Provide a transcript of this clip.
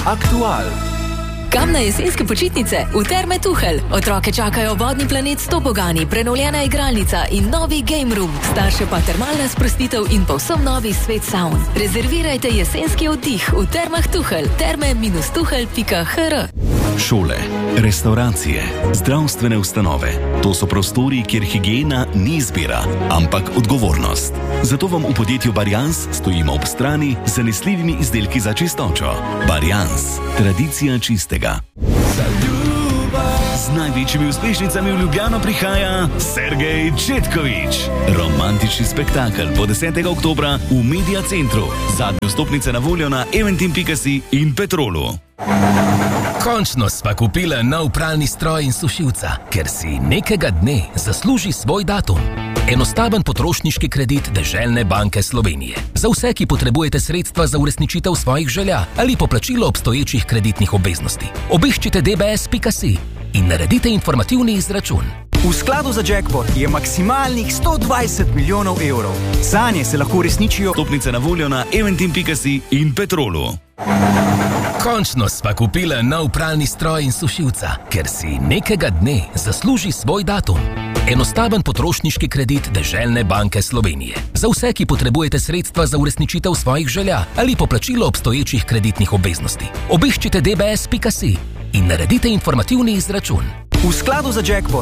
Aktual. Kam na jesenske počitnice? V Terme Tuhelj. Otroke čakajo vodni planet s tobogani, prenovljena igralnica in novi game room. Starše pa termalna sprostitev in povsem novi svet saun. Rezervirajte jesenski oddih v Termah Tuhelj. terme-tuhelj.hr. Šole, restauracije, zdravstvene ustanove. To so prostori, kjer higiena ni izbira, ampak odgovornost. Zato vam v podjetju Barjans stojimo ob strani z zanesljivimi izdelki za čistočo. Barjans, tradicija čistega. Z največjimi uspešnicami v Ljubljano prihaja Sergej Četkovič. Romantični spektakel bo 10. oktobra v Media Centru. Zadnje vstopnice na voljo na eventim.si in Petrolu. Končno sva kupila nov pralni stroj in sušilca, ker si nekega dne zasluži svoj datum. Enostaven potrošniški kredit Deželne banke Slovenije. Za vse, ki potrebujete sredstva za uresničitev svojih želja ali poplačilo obstoječih kreditnih obveznosti. Obiščite dbs.si in naredite informativni izračun. V skladu za jackpot je maksimalnih 120 milijonov evrov. Sanje se lahko uresničijo. Vstopnice na voljo na eventim.si in Petrolu. Končno sva kupila nov pralni stroj in sušilca, ker si nekega dne zasluži svoj datum. Enostaven potrošniški kredit Deželne banke Slovenije. Za vse, ki potrebujete sredstva za uresničitev svojih želja ali poplačilo obstoječih kreditnih obveznosti. Obiščite dbs.si in naredite informativni izračun. V skladu za jackpot